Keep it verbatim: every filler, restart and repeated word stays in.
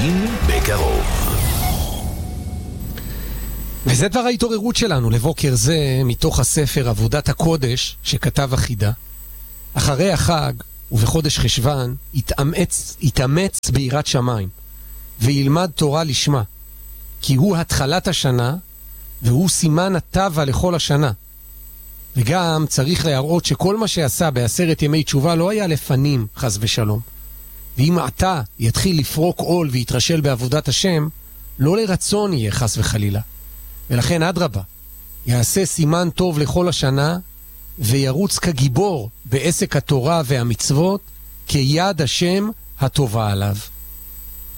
נביאים בקרוב. וזה דבר ההתעוררות שלנו לבוקר זה מתוך הספר עבודת הקודש שכתב החידה. אחרי החג ובחודש חשבן יתאמץ, יתאמץ ביראת שמיים וילמד תורה לשמה, כי הוא התחלת השנה והוא סימן הטבע לכל השנה. וגם צריך להראות שכל מה שעשה בעשרת ימי תשובה לא היה לפנים, חס ושלום. ואם עתה יתחיל לפרוק עול ויתרשל בעבודת השם, לא לרצון יהיה חס וחלילה. ולכן אדרבה, יעשה סימן טוב לכל השנה, וירוץ כגיבור בעסק התורה והמצוות, כיד השם הטובה עליו.